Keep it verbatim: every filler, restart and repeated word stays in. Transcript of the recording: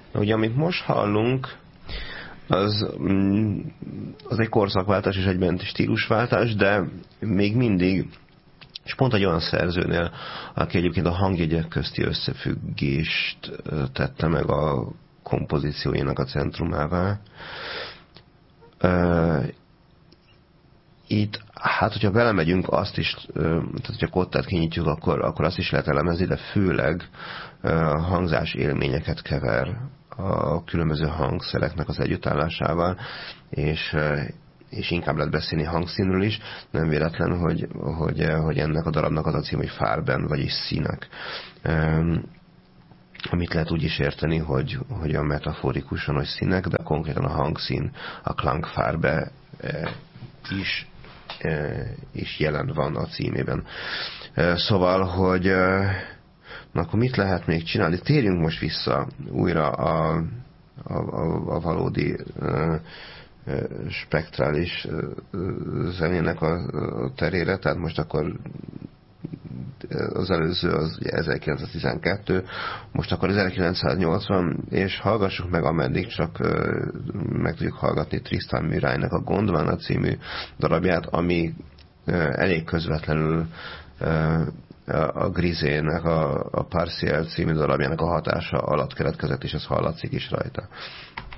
Ugye, amit most hallunk, az, az egy korszakváltás és egyben stílusváltás, de még mindig, és pont egy olyan szerzőnél, aki egyébként a hangjegyek közti összefüggést tette meg a kompozícióinak a centrumává. Itt, hát, hogyha belemegyünk, azt is, tehát, hogyha kottát kinyitjuk, akkor, akkor azt is lehet elemezni, de főleg hangzás élményeket kever a különböző hangszereknek az együttállásával, és, és inkább lehet beszélni hangszínről is. Nem véletlen, hogy, hogy, hogy ennek a darabnak az a cím, hogy Farben, vagyis színek. Amit lehet úgy is érteni, hogy, hogy a metaforikusan, hogy színek, de konkrétan a hangszín, a Klangfarbe is, is jelen van a címében. Szóval, hogy na, akkor mit lehet még csinálni? Térjünk most vissza újra a, a, a, a valódi spektrális zenének a terére, tehát most akkor az előző az ezerkilencszáztizenkettő, most akkor ezerkilencszáznyolcvan, és hallgassuk meg, ameddig csak meg tudjuk hallgatni Tristan Murraynek a Gondwana című darabját, ami elég közvetlenül a Grizének a, a Partiel című darabjának a hatása alatt keletkezett, és ez hallatszik is rajta.